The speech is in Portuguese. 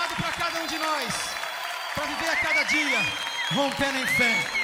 chamado para cada um de nós, para viver a cada dia, rompendo em fé.